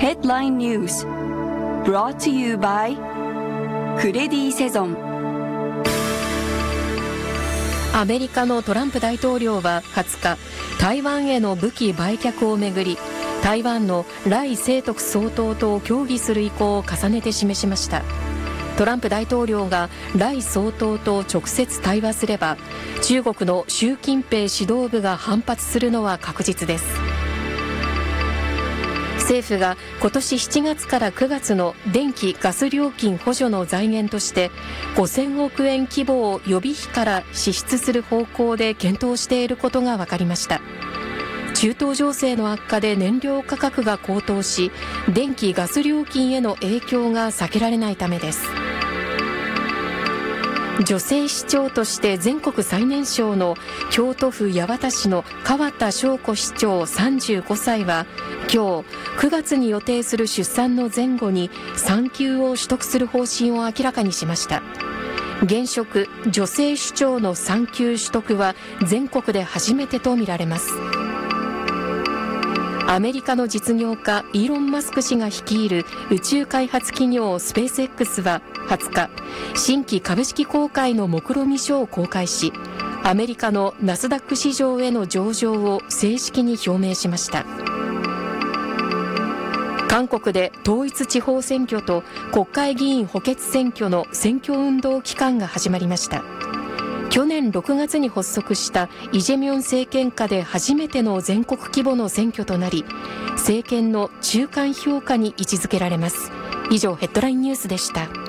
Headline News brought to you by クレディセゾン。 アメリカのトランプ大統領は20日、台湾への武器売却をめぐり、台湾の頼清徳総統と協議する意向を重ねて示しました。トランプ大統領が頼総統と直接対話すれば、中国の習近平指導部が反発するのは確実です。政府が今年7月から9月の電気・ガス料金補助の財源として5000億円規模を予備費から支出する方向で検討していることが分かりました。中東情勢の悪化で燃料価格が高騰し、電気・ガス料金への影響が避けられないためです。女性市長として全国最年少の京都府八幡市の川田翔子市長35歳は今日9月に予定する出産の前後に産休を取得する方針を明らかにしました。現職女性市長の産休取得は全国で初めてとみられます。アメリカの実業家イーロン・マスク氏が率いる宇宙開発企業スペース X は20日、新規株式公開の目論見書を公開し、アメリカのナスダック市場への上場を正式に表明しました。韓国で統一地方選挙と国会議員補欠選挙の選挙運動期間が始まりました。去年6月に発足したイ・ジェミョン政権下で初めての全国規模の選挙となり、政権の中間評価に位置づけられます。以上、ヘッドラインニュースでした。